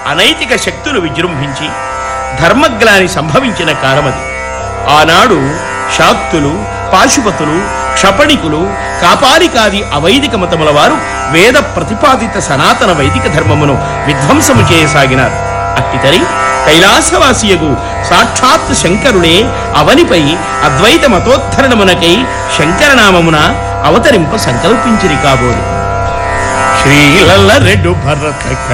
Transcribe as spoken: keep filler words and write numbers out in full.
అనైతిక శక్తులు విజృంభించి ధర్మగ్లాని సంభవించిన కాలమది. ఆనాడు శాక్తులు, పాశుపతులు, క్షపణికులు, కాపాలికాది అవైదిక మతముల వారు వేద ప్రతిపాదిత సనాతన వైదిక ధర్మమును విధ్వంసము చేయసాగినారు. అట్టితరి కైలాసవాసియగు సాక్షాత్ శంకరుడే అవనిపై అద్వైత మతోద్ధరణమునకై శంకరనామమున అవతరింప సంకల్పించిరి కాబోలు. శ్రీలల్ల రెడ్డు భరత